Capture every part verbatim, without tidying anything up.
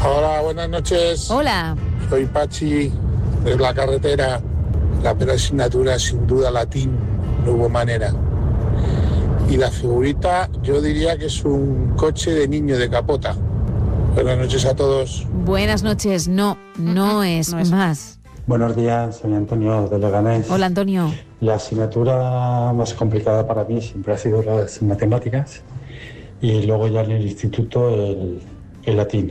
Hola, buenas noches. Hola. Soy Pachi, de la carretera. La primera asignatura, sin duda, latín, no hubo manera. Y la figurita, yo diría que es un coche de niño de capota. Buenas noches a todos. Buenas noches. No, no es, no es. más. Buenos días, soy Antonio de Leganés. Hola, Antonio. La asignatura más complicada para mí siempre ha sido las matemáticas y luego ya en el instituto el, el latín.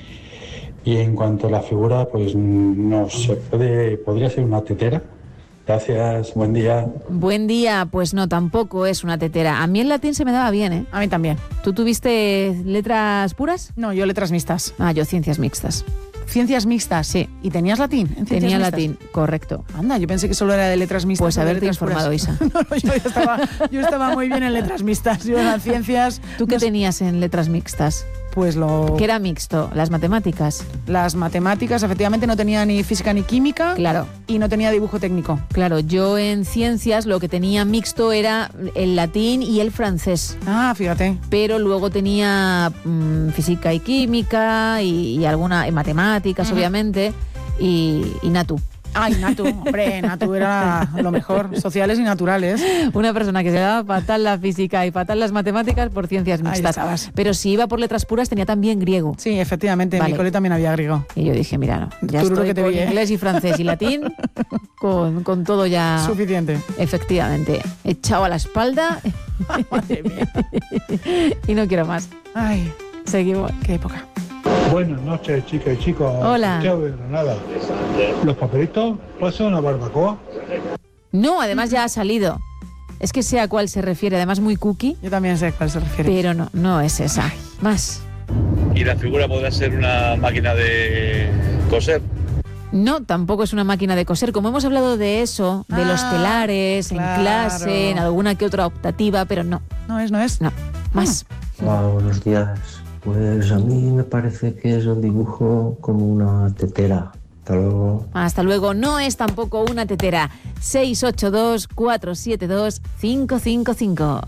Y en cuanto a la figura, pues no sé, puede, podría ser una tetera. Gracias, buen día. Buen día, pues no, tampoco es una tetera. A mí el latín se me daba bien, ¿eh? A mí también. ¿Tú tuviste letras puras? No, yo letras mixtas. Ah, yo ciencias mixtas. ¿Ciencias mixtas? Sí. ¿Y tenías latín? ¿En ciencias Tenía mixtas? latín, correcto. Anda, yo pensé que solo era de letras mixtas. Pues o de haberte letras informado, puras. Isa. No, no, yo, ya estaba, yo estaba muy bien en letras mixtas. Yo en las ciencias... ¿Tú qué no sé, tenías en letras mixtas? Pues lo... ¿Qué era mixto? ¿Las matemáticas? Las matemáticas, efectivamente, no tenía ni física ni química. Claro. Y no tenía dibujo técnico. Claro, yo en ciencias lo que tenía mixto era el latín y el francés. Ah, fíjate. Pero luego tenía mmm, física y química y, y alguna y matemáticas, uh-huh. obviamente, y, y natu. Ay, Natu, hombre, Natu era lo mejor, sociales y naturales. Una persona que se daba fatal la física y fatal las matemáticas por ciencias mixtas. Pero si iba por letras puras tenía también griego. Sí, efectivamente, vale. En mi cole también había griego. Y yo dije, mira, no, ya Tú estoy que te con vi, ¿eh? inglés y francés y latín, con, con todo ya... Suficiente. Efectivamente, echado a la espalda. Madre mía. Y no quiero más. Ay, seguimos. Qué época. Buenas noches, chicas y chicos. Hola. Santiago de Granada. ¿Los papelitos pasan una barbacoa? No, además ya ha salido. Es que sé a cuál se refiere, además muy cookie. Yo también sé a cuál se refiere. Pero no, no es esa. Ay. Más. ¿Y la figura podrá ser una máquina de coser? No, tampoco es una máquina de coser. Como hemos hablado de eso, de ah, los telares, claro. en clase, en alguna que otra optativa, pero no. No es, no es. No. Más. Hola, buenos días. Pues a mí me parece que es un dibujo como una tetera. Hasta luego. Hasta luego. No es tampoco una tetera. seis ocho dos, cuatro siete dos, cinco cinco cinco.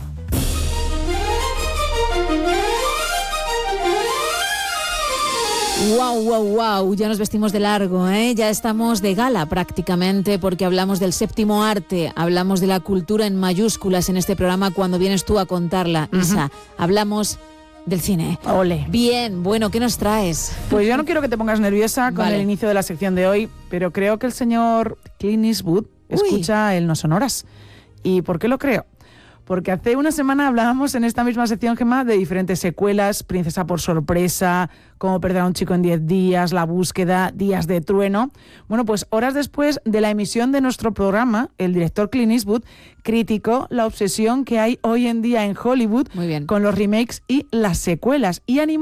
Wow, wow, wow, ya nos vestimos de largo, ¿eh? Ya estamos de gala prácticamente porque hablamos del séptimo arte, hablamos de la cultura en mayúsculas en este programa cuando vienes tú a contarla, uh-huh. Isa. Hablamos del cine. Ole. Bien, bueno, ¿qué nos traes? Pues yo no quiero que te pongas nerviosa con vale. el inicio de la sección de hoy, pero creo que el señor Clint Eastwood Uy. escucha el No Sonoras. ¿Y por qué lo creo? Porque hace una semana hablábamos en esta misma sección, Gemma, de diferentes secuelas, Princesa por sorpresa, Cómo perder a un chico en diez días, La búsqueda, Días de trueno. Bueno, pues horas después de la emisión de nuestro programa, el director Clint Eastwood criticó la obsesión que hay hoy en día en Hollywood Muy bien. con los remakes y las secuelas y animó